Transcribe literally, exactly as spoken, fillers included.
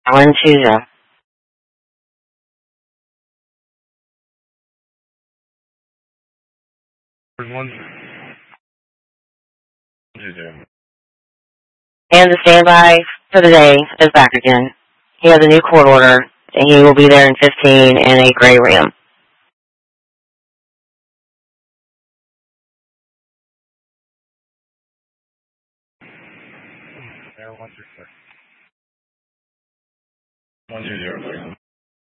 One two zero. One two zero. And the standby for the day is back again. He has a new court order, and he will be there in fifteen in a gray Ram. One two zero. One two zero.